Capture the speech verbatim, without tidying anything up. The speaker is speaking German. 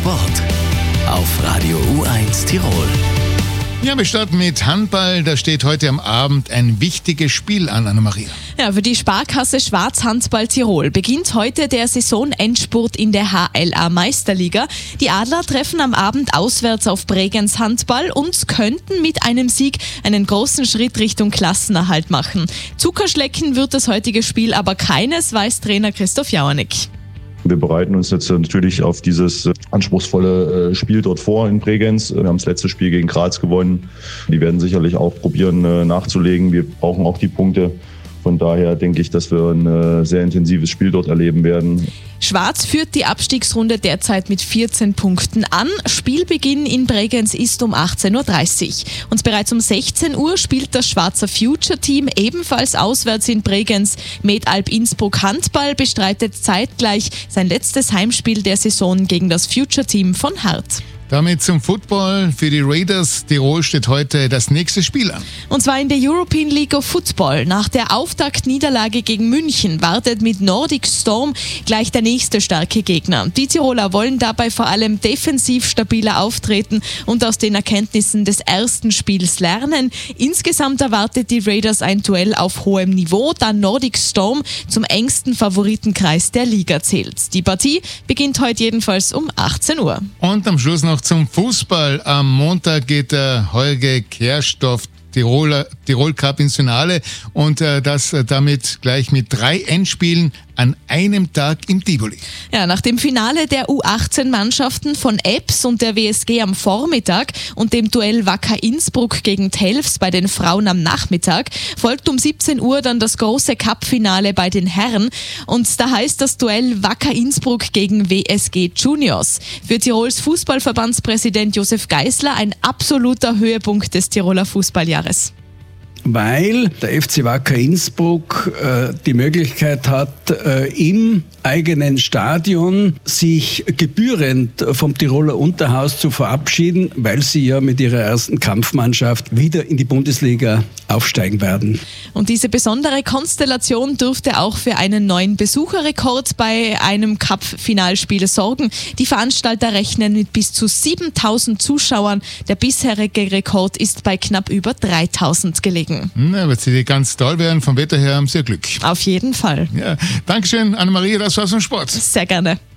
Sport auf Radio U eins Tirol. Ja, wir starten mit Handball. Da steht heute am Abend ein wichtiges Spiel an, Anna-Maria. Ja, für die Sparkasse Schwarz Handball Tirol beginnt heute der Saisonendspurt in der H L A Meisterliga. Die Adler treffen am Abend auswärts auf Bregenz Handball und könnten mit einem Sieg einen großen Schritt Richtung Klassenerhalt machen. Zuckerschlecken wird das heutige Spiel aber keines, weiß Trainer Christoph Jauernick. Wir bereiten uns jetzt natürlich auf dieses anspruchsvolle Spiel dort vor in Bregenz. Wir haben das letzte Spiel gegen Graz gewonnen. Die werden sicherlich auch probieren nachzulegen. Wir brauchen auch die Punkte. Von daher denke ich, dass wir ein sehr intensives Spiel dort erleben werden. Schwarz führt die Abstiegsrunde derzeit mit vierzehn Punkten an. Spielbeginn in Bregenz ist um achtzehn Uhr dreißig. Und bereits um sechzehn Uhr spielt das Schwarzer Future-Team ebenfalls auswärts in Bregenz. Medalp Innsbruck Handball bestreitet zeitgleich sein letztes Heimspiel der Saison gegen das Future-Team von Hart. Damit zum Football. Für die Raiders Tirol steht heute das nächste Spiel an. Und zwar in der European League of Football. Nach der Auftaktniederlage gegen München wartet mit Nordic Storm gleich der nächste starke Gegner. Die Tiroler wollen dabei vor allem defensiv stabiler auftreten und aus den Erkenntnissen des ersten Spiels lernen. Insgesamt erwartet die Raiders ein Duell auf hohem Niveau, da Nordic Storm zum engsten Favoritenkreis der Liga zählt. Die Partie beginnt heute jedenfalls um achtzehn Uhr. Und am Schluss noch zum Fußball. Am Montag geht der Holger Kehrstoff Tiroler, Tirol Cup ins Finale und äh, das äh, damit gleich mit drei Endspielen an einem Tag im Tivoli. Ja, nach dem Finale der U achtzehn Mannschaften von Ebbs und der W S G am Vormittag und dem Duell Wacker Innsbruck gegen Telfs bei den Frauen am Nachmittag folgt um siebzehn Uhr dann das große Cup-Finale bei den Herren und da heißt das Duell Wacker Innsbruck gegen W S G Juniors. Für Tirols Fußballverbandspräsident Josef Geisler ein absoluter Höhepunkt des Tiroler Fußballjahres. Weil der F C Wacker Innsbruck äh, die Möglichkeit hat, äh, im eigenen Stadion sich gebührend vom Tiroler Unterhaus zu verabschieden, weil sie ja mit ihrer ersten Kampfmannschaft wieder in die Bundesliga aufsteigen werden. Und diese besondere Konstellation dürfte auch für einen neuen Besucherrekord bei einem Cup-Finalspiel sorgen. Die Veranstalter rechnen mit bis zu siebentausend Zuschauern. Der bisherige Rekord ist bei knapp über dreitausend gelegen. Na, wird sie ganz toll werden. Vom Wetter her haben sie Glück. Auf jeden Fall. Ja, Dankeschön, Anna-Maria, das war's vom Sport. Sehr gerne.